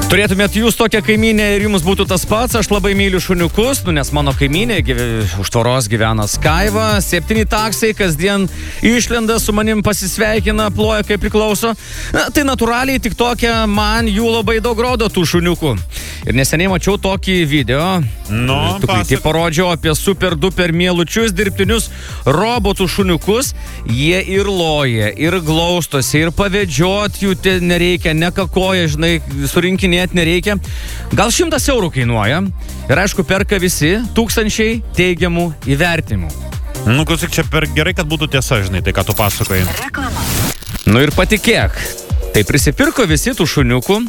Turėtumėt jūs tokią kaimynę ir jums būtų tas pats, aš labai myliu šuniukus, nes mano kaimynė už tvoros gyvena Skaiva, 7 taksai, kasdien išlenda su manim pasisveikina, ploja kaip priklauso. Tai natūraliai tik tokia man jų labai daug rodo tų šuniukų. Ir neseniai mačiau tokį video, tai parodžiau apie super duper mielučius dirbtinius robotų šuniukus. Jie ir loja, ir glaustosi, ir pavedžiot jų nereikia, nekakoja, žinai, surinkinėti nereikia. Gal 100 eurų kainuoja. Ir aišku, perka visi, tūkstančiai teigiamų įvertimų. Klausyk, čia per gerai, kad būtų tiesa, žinai, tai ką tu pasakoji. Ir patikėk, tai prisipirko visi tų šuniukų.